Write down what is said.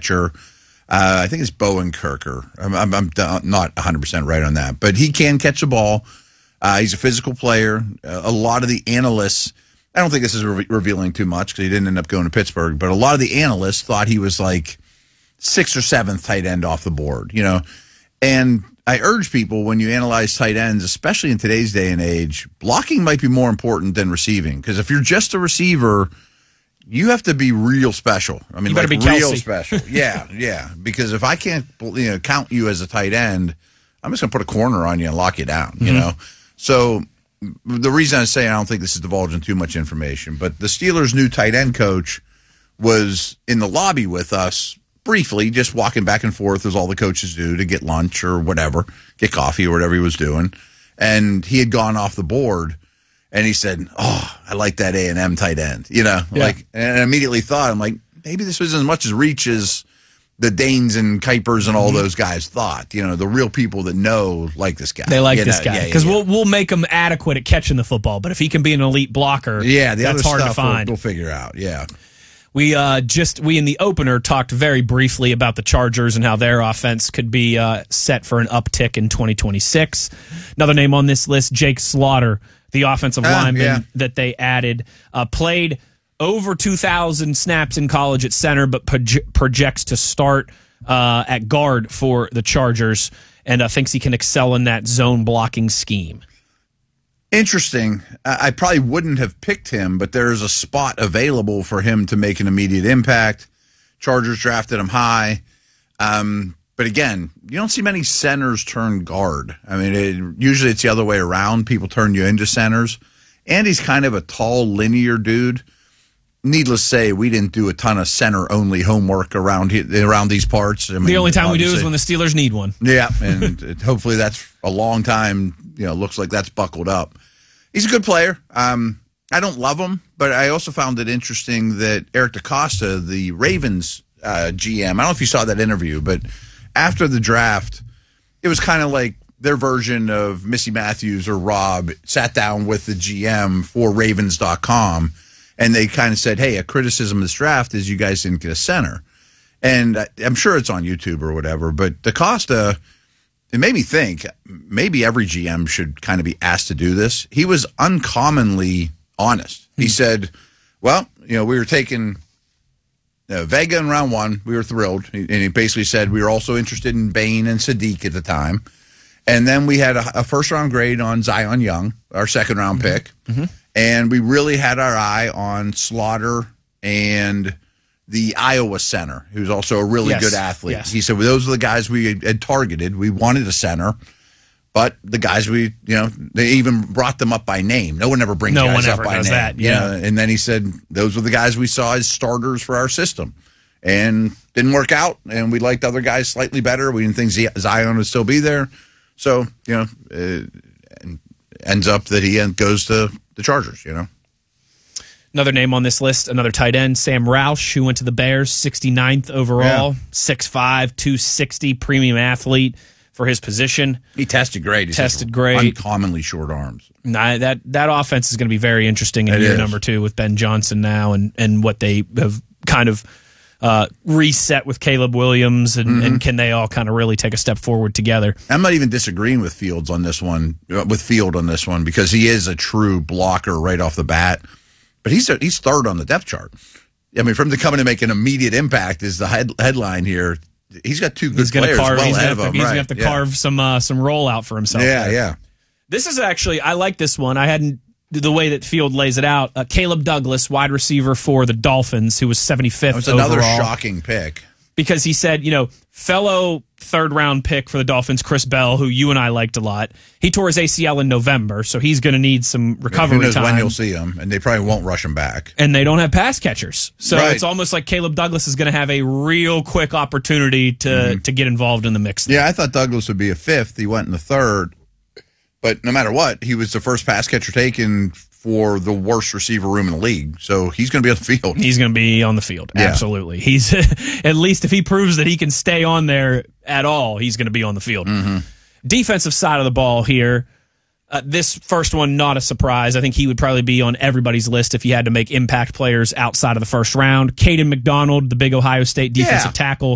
catcher. I think it's Bowen Kirker. I'm not 100% right on that, but he can catch the ball. He's a physical player. A lot of the analysts, I don't think this is revealing too much because he didn't end up going to Pittsburgh, but a lot of the analysts thought he was like 6th or 7th tight end off the board, And I urge people, when you analyze tight ends, especially in today's day and age, blocking might be more important than receiving. Because if you're just a receiver, you have to be real special. I mean, like real special. Yeah. Because if I can't, count you as a tight end, I'm just going to put a corner on you and lock you down. So the reason I say I don't think this is divulging too much information, but the Steelers' new tight end coach was in the lobby with us briefly, just walking back and forth as all the coaches do to get lunch or whatever, get coffee or whatever he was doing. And he had gone off the board. And he said, I like that A&M tight end, and I immediately thought, I'm like, maybe this was as much as reach as the Danes and Kuipers and all those guys thought, the real people that know like this guy. They like this guy because we'll make him adequate at catching the football. But if he can be an elite blocker, that's hard to find. We'll figure out. Yeah. We in the opener talked very briefly about the Chargers and how their offense could be set for an uptick in 2026. Another name on this list, Jake Slaughter, the offensive lineman that they added, played over 2,000 snaps in college at center, but projects to start at guard for the Chargers, and thinks he can excel in that zone blocking scheme. Interesting. I probably wouldn't have picked him, but there's a spot available for him to make an immediate impact. Chargers drafted him high. But again, you don't see many centers turn guard. I mean, usually it's the other way around. People turn you into centers. And he's kind of a tall, linear dude. Needless to say, we didn't do a ton of center-only homework around these parts. I mean, the only time we do is when the Steelers need one. Yeah, and hopefully that's a long time. Looks like that's buckled up. He's a good player. I don't love him, but I also found it interesting that Eric DeCosta, the Ravens GM, I don't know if you saw that interview, but after the draft, it was kind of like their version of Missy Matthews or Rob sat down with the GM for Ravens.com, and they kind of said, hey, a criticism of this draft is you guys didn't get a center. And I'm sure it's on YouTube or whatever, but DeCosta, it made me think maybe every GM should kind of be asked to do this. He was uncommonly honest. He said, well, we were taking Vega in round 1. We were thrilled. And he basically said we were also interested in Bain and Sadiq at the time. And then we had a first-round grade on Zion Young, our second-round pick. Mm-hmm. And we really had our eye on Slaughter and the Iowa center, who's also a really good athlete. Yes. He said, well, those are the guys we had targeted. We wanted a center, but the guys they even brought them up by name. No one ever brings guys up by name. That, yeah. And then he said, those were the guys we saw as starters for our system. And didn't work out, and we liked other guys slightly better. We didn't think Zion would still be there. So, it ends up that he goes to the Chargers, Another name on this list, another tight end, Sam Roush, who went to the Bears, 69th overall, 6'5", 260, premium athlete for his position. He tested great. Great. Uncommonly short arms. Nah, that offense is going to be very interesting in year number 2 with Ben Johnson now and what they have kind of reset with Caleb Williams and can they all kind of really take a step forward together. I'm not even disagreeing with Field on this one, because he is a true blocker right off the bat. But he's third on the depth chart. I mean, for him to come in and make an immediate impact is the headline here. He's got 2 good players well ahead of him. He's going to have to carve some rollout for himself. Yeah. This is actually, I like this one. I hadn't, the way that Field lays it out. Caleb Douglas, wide receiver for the Dolphins, who was 75th That's overall. Another shocking pick. Because he said, fellow third-round pick for the Dolphins, Chris Bell, who you and I liked a lot, he tore his ACL in November, so he's going to need some recovery time. Who knows when you'll see him, and they probably won't rush him back. And they don't have pass catchers. So It's almost like Caleb Douglas is going to have a real quick opportunity to get involved in the mix there. Yeah, I thought Douglas would be a 5th. He went in the 3rd. But no matter what, he was the first pass catcher taken for the worst receiver room in the league. So he's going to be on the field. He's going to be on the field. Yeah. Absolutely. He's at least if he proves that he can stay on there at all, he's going to be on the field. Mm-hmm. Defensive side of the ball here. This first one, not a surprise. I think he would probably be on everybody's list if you had to make impact players outside of the first round. Caden McDonald, the big Ohio State defensive tackle,